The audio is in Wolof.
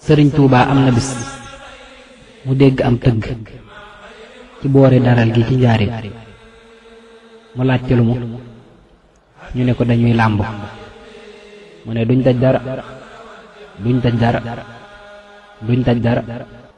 sëriñ Tuubaa am na bis mu dégg am tëgg ci boori daral gi ci njaarim mu laajte lu mu ñu ne ko dañuy làmb mu ne duñ daj dara duñ daj dara duñ daj dara